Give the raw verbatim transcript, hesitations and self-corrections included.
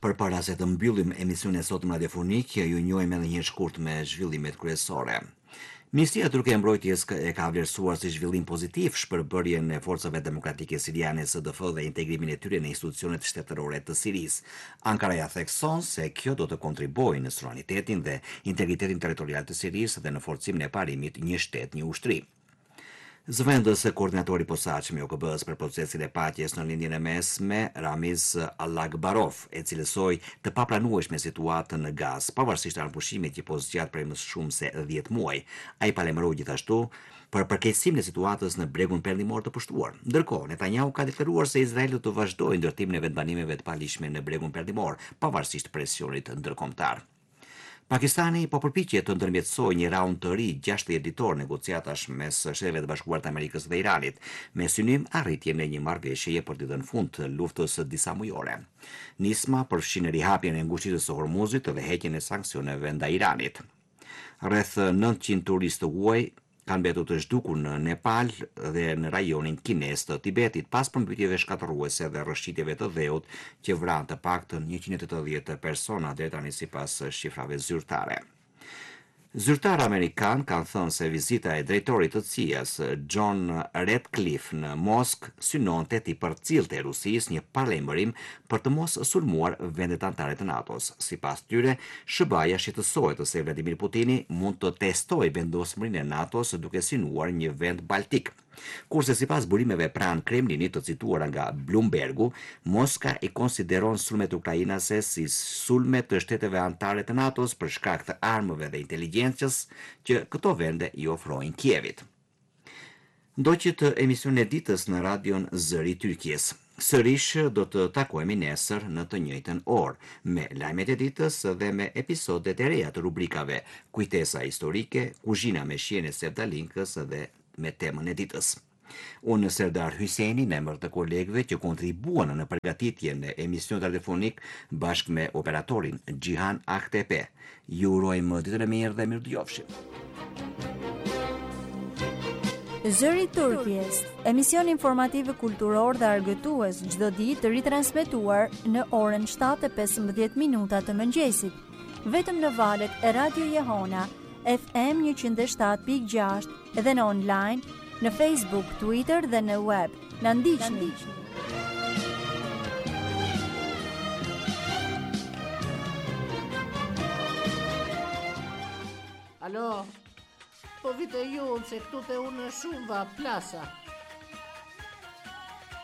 Përpara se të mbyllim emisionin e sotëm radiofonik, ju njohim edhe një shkurt me zhvillimet kryesore. Ministria turke e mbrojtjes e ka vlerësuar si zhvillim pozitiv shpërbërjen e forcave demokratike siriane S D F dhe integrimin e tyre në institucionet shtetërore të Sirisë. Ankara ja thekson se kjo do të kontribuojë në suveranitetin dhe integritetin territorial të Sirisë dhe në forcimin e parimit një shtet, një ushtri. Zëvendës koordinatori posaçëm i O K B-s për procesin e paqes në lindjen e mesme, Ramiz Allakbarov, e cilësoi të papranueshme situatën në Gaz, pavarësisht anëpushimit që po zgjat prej më shumë se dhjetë muaj. Ai palemëroi gjithashtu për përkeqësimin e situatës në bregun perëndimor të pushtuar. Ndërkohë, Netanyahu ka deklaruar se Izraeli do të vazhdojë ndërtimin e vendbanimeve të palishme në bregun perëndimor, pavarësisht presionit ndërkombëtar. Pakistani po përpiqet të ndërmjetësojë një raund të ri gjashtëdhjetë ditor negociatash mes Shtetit të Bashkuar të Amerikës dhe Iranit, me synim arritjen e një marrëveshjeje për ditën e fundit të luftës së disa mujore. Nisma përfshin rihapjen e ngushëllisjes së Hormuzit dhe heqjen e sanksioneve ndaj Iranit. Rreth nëntëqind turistë huaj kanë mbetur të zhdukur në Nepal dhe në rajonin kines të Tibetit pas përmbytjeve shkatërruese dhe rrëshqitjeve të dheut që vranë të paktën njëqind e tetëdhjetë persona deri tani sipas shifrave zyrtare. Zyrtarë amerikanë kanë thënë se vizita e drejtorit të C I A-s, John Ratcliffe, në Moskë synonte të përcillte Rusisë një paralajmërim për të mos sulmuar vendet anëtare të NATO-s. Sipas tyre, S B A-ja shqetësohet se Vladimir Putini mund të testojë vendosmërinë e NATO-s duke synuar një vend baltik. Kurse sipas burimeve pranë Kremlinit të cituara nga Bloombergu, Moska i konsideron sulmet ukrainase si sulme të shteteve anëtare të NATO-s për shkak të armëve dhe inteligjencës që këto vende i ofrojnë Kievit. Ndoqët emisionin e ditës në radion Zëri i Tyrkisë. Sërish do të takohemi nesër në të njëjtën orë, me lajmet e ditës dhe me episodet e reja të rubrikave Kujtesa historike, Kuzhina me shihen e Sevdalinkës dhe me temën e ditës. Unë Serdar Hyseni, në emër të kolegëve që kontribuan në përgatitjen e emisionit radiofonik bashkë me operatorin Gjihan Ahtepe. Ju urojmë ditën e mirë dhe mirëdëgjofshim. Zëri i Turqisë, emision informativ kulturor dhe argëtues çdo ditë ritransmetuar në orën shtatë e pesëmbëdhjetë minuta të mëngjesit, vetëm në valët e Radio Jehona F M njëqind e shtatë pikë gjashtë dhe në online, në Facebook, Twitter dhe në web. Na ndiqni. Alo, po vite ju se këtu te unë shumë va plasa.